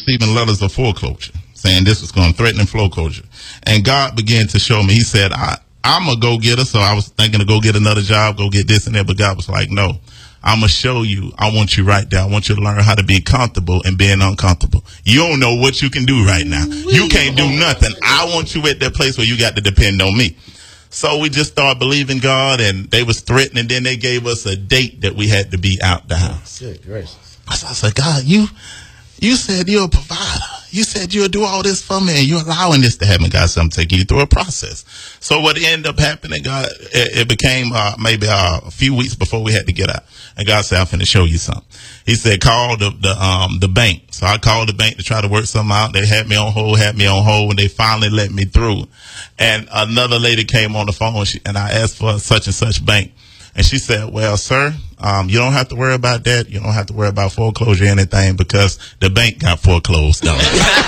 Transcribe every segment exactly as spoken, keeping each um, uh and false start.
receiving letters of foreclosure saying this was going to threaten foreclosure. And God began to show me. He said, I, I'm a go-getter, so I was thinking to go get another job, go get this and that, but God was like, no, I'm going to show you. I want you right there. I want you to learn how to be comfortable and being uncomfortable. You don't know what you can do right now. You can't do nothing. I want you at that place where you got to depend on me. So we just started believing God, and they was threatening. Then they gave us a date that we had to be out the house. Good gracious. So I said, God, you, you said you're a provider. You said you'll do all this for me, and you're allowing this to happen. God said, I'm taking you through a process. So what ended up happening, God, it, it became uh, maybe uh, a few weeks before we had to get out. And God said, I'm finna show you something. He said, call the, the, um, the bank. So I called the bank to try to work something out. They had me on hold, had me on hold, and they finally let me through. And another lady came on the phone, and, she, and I asked for such and such bank. And she said, well, sir, um, you don't have to worry about that. You don't have to worry about foreclosure or anything because the bank got foreclosed on.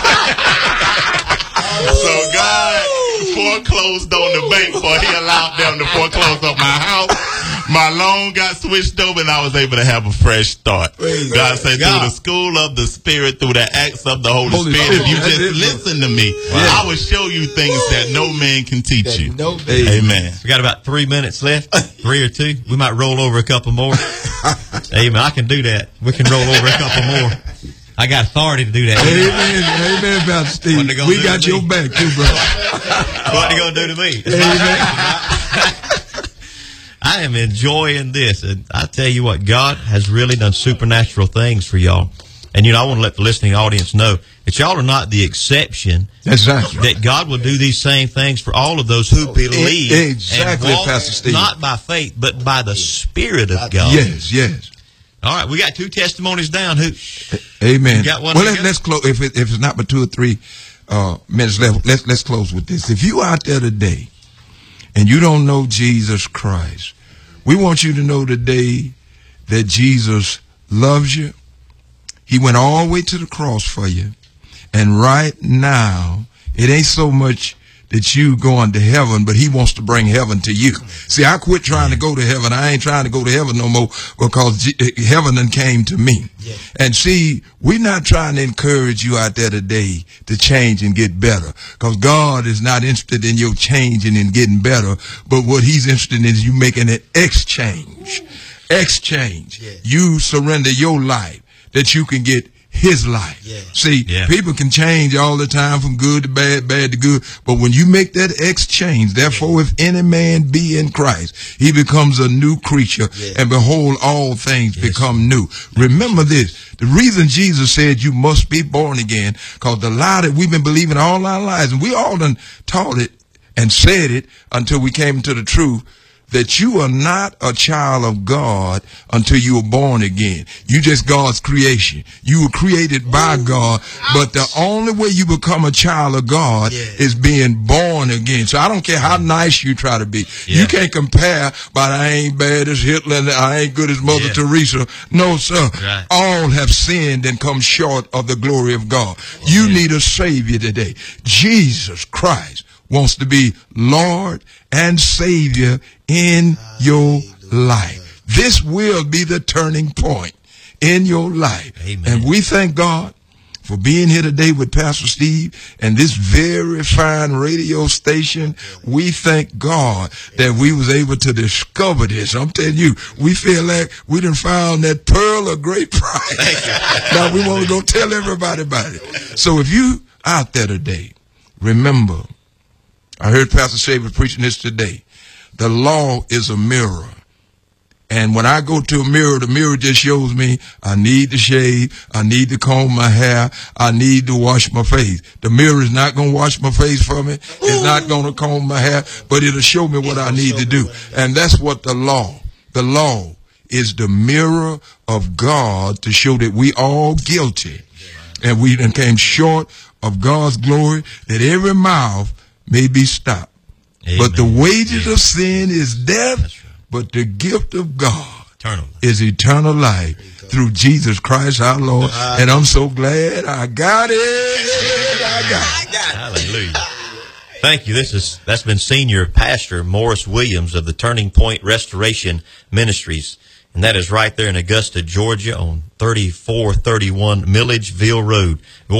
So God foreclosed on the bank before he allowed them to foreclose on my house. My loan got switched over, and I was able to have a fresh start. Praise God said, God. Through the school of the Spirit, through the acts of the Holy, Holy Spirit, Spirit, if you just it, listen to me, wow. I will show you things that no man can teach that you. No man. Amen. We got about three minutes left, three or two. We might roll over a couple more. Amen. I can do that. We can roll over a couple more. I got authority to do that. Amen. Amen, Pastor Steve. We got your back, too, brother. What are you going to do to me? Amen. I am enjoying this, and I tell you what, God has really done supernatural things for y'all. And, you know, I want to let the listening audience know that y'all are not the exception. That's right. That God will do these same things for all of those who believe. Exactly, and walk, Pastor Steve. Not by faith, but by the Spirit of God. Yes, yes. All right, we got two testimonies down. Who? Amen. You got one well, let, let's close. If, it, if it's not but two or three uh, minutes left, let's let's close with this. If you out there today and you don't know Jesus Christ, we want you to know today that Jesus loves you. He went all the way to the cross for you. And right now, it ain't so much that you going to heaven, but he wants to bring heaven to you. See, I quit trying to go to heaven. I ain't trying to go to heaven no more because heaven done came to me. Yeah. And see, we're not trying to encourage you out there today to change and get better, because God is not interested in your changing and getting better, but what he's interested in is you making an exchange. Exchange. Yeah. You surrender your life that you can get his life. Yeah. See, yeah. People can change all the time from good to bad, bad to good. But when you make that exchange, therefore, if any man be in Christ, he becomes a new creature. Yeah. And behold, all things yes. become new. Remember this. The reason Jesus said you must be born again, because the lie that we've been believing all our lives, and we all done taught it and said it until we came to the truth, that you are not a child of God until you were born again. You just God's creation. You were created by God, but the only way you become a child of God yeah. is being born again. So I don't care how nice you try to be. Yeah. You can't compare, but I ain't bad as Hitler and I ain't good as Mother yeah. Teresa. No, sir. Right. All have sinned and come short of the glory of God. Oh, you yeah. need a Savior today. Jesus Christ wants to be Lord and Savior in your life. This will be the turning point in your life. Amen. And we thank God for being here today with Pastor Steve and this very fine radio station. We thank God that we was able to discover this. I'm telling you, we feel like we done found that pearl of great price. Now we want to go tell everybody about it. So if you out there today, remember, I heard Pastor Shaver preaching this today. The law is a mirror. And when I go to a mirror, the mirror just shows me I need to shave, I need to comb my hair, I need to wash my face. The mirror is not going to wash my face for me. It's not going to comb my hair, but it'll show me what I need to do. And that's what the law, the law is the mirror of God to show that we all guilty. And we done came short of God's glory, that every mouth may be stopped. Amen. But the wages Amen. Of sin is death, right. But the gift of God eternal. Is eternal life through Jesus Christ our Lord. Uh, and I'm so glad I got it. I got it. Hallelujah. Thank you. This is that's been Senior Pastor Morris Williams of the Turning Point Restoration Ministries. And that is right there in Augusta, Georgia on thirty-four thirty-one Milledgeville Road.